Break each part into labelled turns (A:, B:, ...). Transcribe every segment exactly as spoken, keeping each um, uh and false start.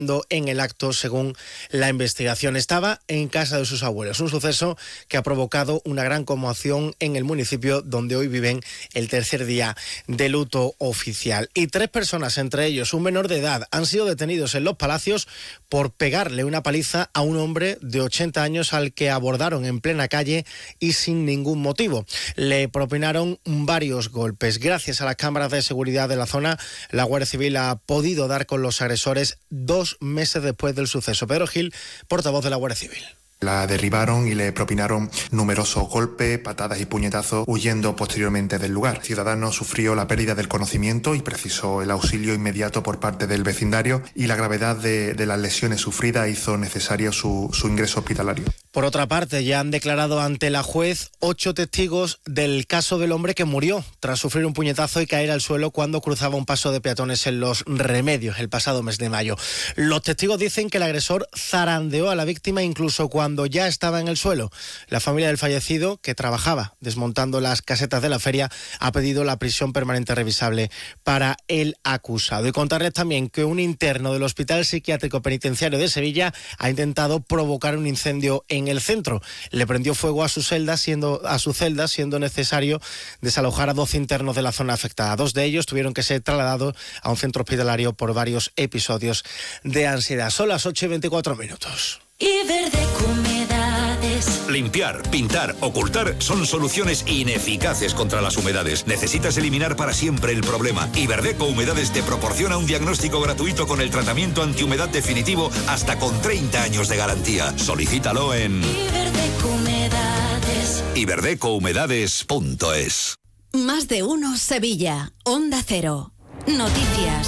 A: en el acto, según la investigación. Estaba en casa de sus abuelos, un suceso que ha provocado una gran conmoción en el municipio, donde hoy viven el tercer día de luto oficial. Y tres personas, entre ellos un menor de edad, han sido detenidos en Los Palacios por pegarle una paliza a un hombre de ochenta años al que abordaron en plena calle y sin ningún motivo. Le propinaron varios golpes. Gracias a las cámaras de seguridad de la zona, la Guardia Civil ha podido dar con los agresores dos meses después del suceso. Pedro Gil, portavoz de la Guardia Civil.
B: La derribaron y le propinaron numerosos golpes, patadas y puñetazos, huyendo posteriormente del lugar. El ciudadano sufrió la pérdida del conocimiento y precisó el auxilio inmediato por parte del vecindario, y la gravedad de, de las lesiones sufridas hizo necesario su, su ingreso hospitalario.
A: Por otra parte, ya han declarado ante la juez ocho testigos del caso del hombre que murió tras sufrir un puñetazo y caer al suelo cuando cruzaba un paso de peatones en Los Remedios el pasado mes de mayo. Los testigos dicen que el agresor zarandeó a la víctima incluso cuando cuando ya estaba en el suelo. La familia del fallecido, que trabajaba desmontando las casetas de la feria, ha pedido la prisión permanente revisable para el acusado. Y contarles también que un interno del Hospital Psiquiátrico Penitenciario de Sevilla ha intentado provocar un incendio en el centro. Le prendió fuego a su celda, siendo, a su celda, siendo necesario desalojar a doce internos de la zona afectada. Dos de ellos tuvieron que ser trasladados a un centro hospitalario por varios episodios de ansiedad. Son las ocho y veinticuatro minutos.
C: Iberdeco Humedades.
D: Limpiar, pintar, ocultar son soluciones ineficaces contra las humedades. Necesitas eliminar para siempre el problema. Iberdeco Humedades te proporciona un diagnóstico gratuito con el tratamiento antihumedad definitivo hasta con treinta años de garantía. Solicítalo en
C: Iberdeco Humedades.
D: iberdeco humedades punto es.
E: Más de uno Sevilla. Onda Cero. Noticias.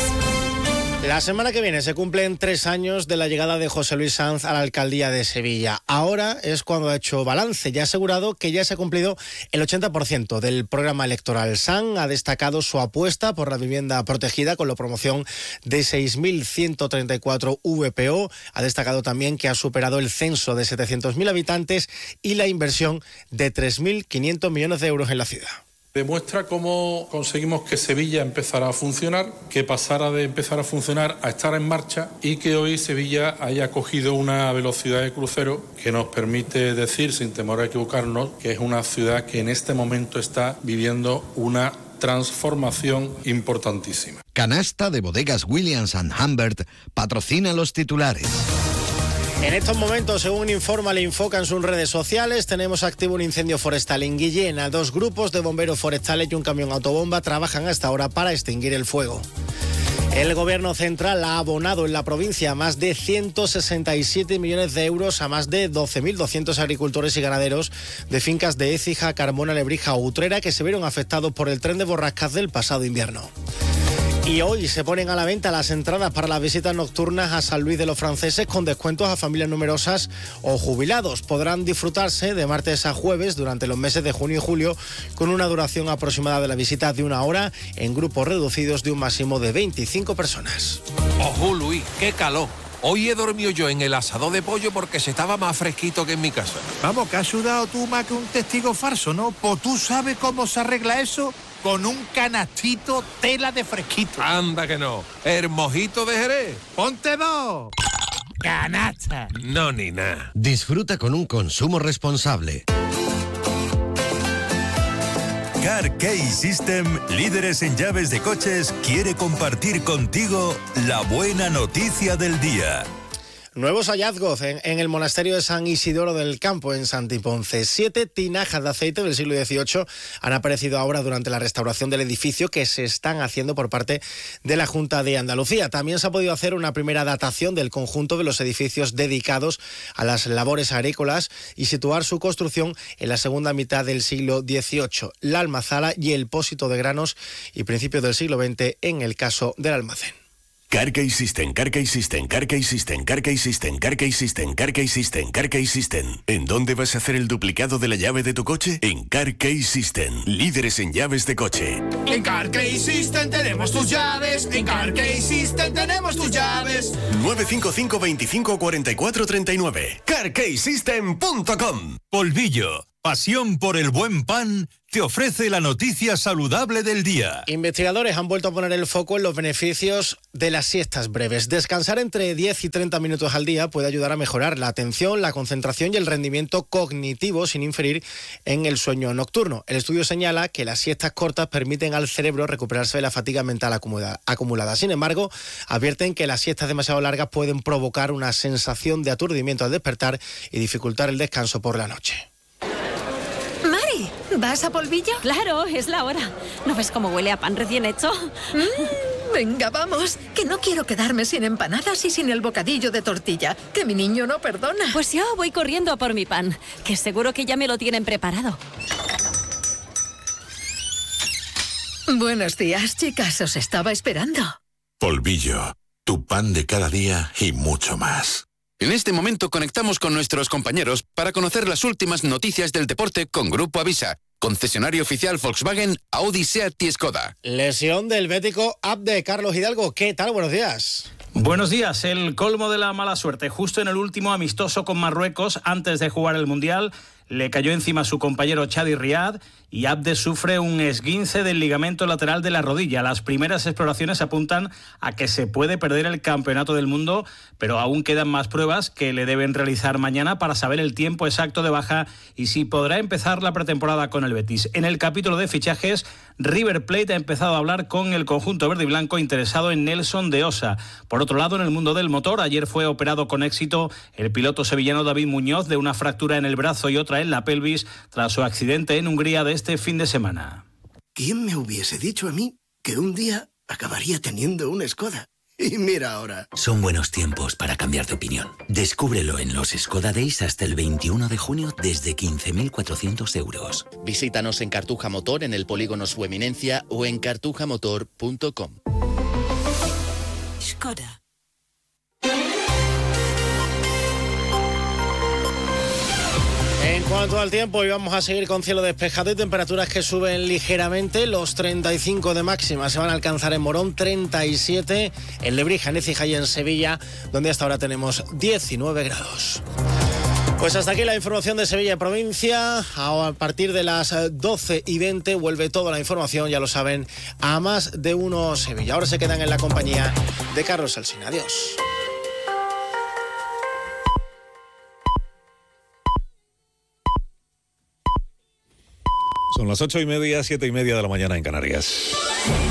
A: La semana que viene se cumplen tres años de la llegada de José Luis Sanz a la alcaldía de Sevilla. Ahora es cuando ha hecho balance y ha asegurado que ya se ha cumplido el ochenta por ciento del programa electoral. Sanz ha destacado su apuesta por la vivienda protegida con la promoción de seis mil ciento treinta y cuatro V P O. Ha destacado también que ha superado el censo de setecientos mil habitantes y la inversión de tres mil quinientos millones de euros en la ciudad.
F: Demuestra cómo conseguimos que Sevilla empezara a funcionar, que pasara de empezar a funcionar a estar en marcha y que hoy Sevilla haya cogido una velocidad de crucero que nos permite decir, sin temor a equivocarnos, que es una ciudad que en este momento está viviendo una transformación importantísima.
G: Canasta de Bodegas Williams and Humbert patrocina los titulares.
A: En estos momentos, según informa el Infoca en sus redes sociales, tenemos activo un incendio forestal en Guillena. Dos grupos de bomberos forestales y un camión autobomba trabajan hasta ahora para extinguir el fuego. El Gobierno central ha abonado en la provincia más de ciento sesenta y siete millones de euros a más de doce mil doscientos agricultores y ganaderos de fincas de Écija, Carmona, Lebrija o Utrera que se vieron afectados por el tren de borrascas del pasado invierno. Y hoy se ponen a la venta las entradas para las visitas nocturnas a San Luis de los Franceses con descuentos a familias numerosas o jubilados. Podrán disfrutarse de martes a jueves durante los meses de junio y julio con una duración aproximada de la visita de una hora en grupos reducidos de un máximo de veinticinco personas.
H: Ojo, Luis, qué calor. Hoy he dormido yo en el asador de pollo porque se estaba más fresquito que en mi casa.
I: Vamos, que has sudado tú más que un testigo falso, ¿no? Pues tú sabes cómo se arregla eso con un canastito tela de fresquito.
H: Anda que no. El mojito de Jerez.
I: ¡Ponte dos! ¡Canasta!
H: No, ni nada.
G: Disfruta con un consumo responsable.
J: Car Key System, líderes en llaves de coches, quiere compartir contigo la buena noticia del día.
A: Nuevos hallazgos en, en el monasterio de San Isidoro del Campo, en Santiponce. Siete tinajas de aceite del siglo dieciocho han aparecido ahora durante la restauración del edificio que se están haciendo por parte de la Junta de Andalucía. También se ha podido hacer una primera datación del conjunto de los edificios dedicados a las labores agrícolas y situar su construcción en la segunda mitad del siglo dieciocho. La almazara y el pósito de granos y principios del siglo veinte en el caso del almacén.
J: Car Key System, Car Key System, Car Key System, Car Key System, Car Key System, Car Key System, Car Key System. ¿En dónde vas a hacer el duplicado de la llave de tu coche? En Car Key System, líderes en llaves de coche.
K: En Car Key System tenemos tus llaves. En Car Key System tenemos tus llaves.
J: nueve cinco cinco, veinticinco, cuarenta y cuatro, treinta y nueve. car key system punto com. Polvillo.
L: Pasión por el buen pan te ofrece la noticia saludable del día.
A: Investigadores han vuelto a poner el foco en los beneficios de las siestas breves. Descansar entre diez y treinta minutos al día puede ayudar a mejorar la atención, la concentración y el rendimiento cognitivo sin inferir en el sueño nocturno. El estudio señala que las siestas cortas permiten al cerebro recuperarse de la fatiga mental acumulada. Sin embargo, advierten que las siestas demasiado largas pueden provocar una sensación de aturdimiento al despertar y dificultar el descanso por la noche.
M: Mari, ¿vas a Polvillo?
N: Claro, es la hora. ¿No ves cómo huele a pan recién hecho?
M: Mm, venga, vamos, que no quiero quedarme sin empanadas y sin el bocadillo de tortilla, que mi niño no perdona.
N: Pues yo voy corriendo a por mi pan, que seguro que ya me lo tienen preparado.
M: Buenos días, chicas, os estaba esperando.
O: Polvillo, tu pan de cada día y mucho más.
P: En este momento conectamos con nuestros compañeros para conocer las últimas noticias del deporte con Grupo Avisa, concesionario oficial Volkswagen, Audi, Seat y Skoda.
A: Lesión del bético Abde. Carlos Hidalgo, ¿qué tal? Buenos días.
Q: Buenos días. El colmo de la mala suerte. Justo en el último amistoso con Marruecos, antes de jugar el Mundial, le cayó encima su compañero Chadi Riad y Abde sufre un esguince del ligamento lateral de la rodilla. Las primeras exploraciones apuntan a que se puede perder el Campeonato del Mundo, pero aún quedan más pruebas que le deben realizar mañana para saber el tiempo exacto de baja y si podrá empezar la pretemporada con el Betis. En el capítulo de fichajes, River Plate ha empezado a hablar con el conjunto verde y blanco interesado en Nelson de Osa. Por otro lado, en el mundo del motor, ayer fue operado con éxito el piloto sevillano David Muñoz de una fractura en el brazo y otra en la pelvis tras su accidente en Hungría de este fin de semana.
R: ¿Quién me hubiese dicho a mí que un día acabaría teniendo una Skoda? Y mira ahora.
S: Son buenos tiempos para cambiar de opinión. Descúbrelo en los Skoda Days hasta el veintiuno de junio desde quince mil cuatrocientos euros.
T: Visítanos en Cartuja Motor, en el polígono Su Eminencia o en cartuja motor punto com.
E: Skoda.
A: En cuanto al tiempo, hoy vamos a seguir con cielo despejado y temperaturas que suben ligeramente. Los treinta y cinco de máxima se van a alcanzar en Morón, treinta y siete en Lebrija, en Écija y en Sevilla, donde hasta ahora tenemos diecinueve grados. Pues hasta aquí la información de Sevilla y provincia. A partir de las doce y veinte vuelve toda la información, ya lo saben, a Más de Uno Sevilla. Ahora se quedan en la compañía de Carlos Alsina. Adiós.
U: Son las ocho y media, siete y media de la mañana en Canarias.